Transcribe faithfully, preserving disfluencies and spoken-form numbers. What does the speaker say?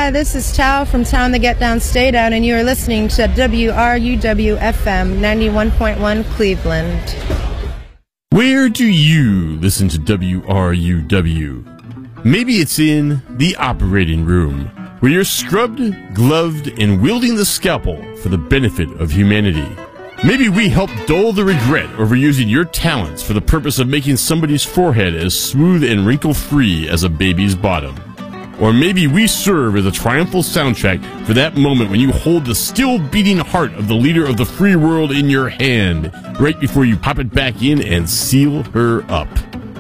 Hi, this is Tao from Town to Get Down, Stay Down, and you are listening to W R U W F M ninety-one point one Cleveland. Where do you listen to W R U W? Maybe it's in the operating room, where you're scrubbed, gloved, and wielding the scalpel for the benefit of humanity. Maybe we help dull the regret over using your talents for the purpose of making somebody's forehead as smooth and wrinkle-free as a baby's bottom. Or maybe we serve as a triumphal soundtrack for that moment when you hold the still-beating heart of the leader of the free world in your hand, right before you pop it back in and seal her up.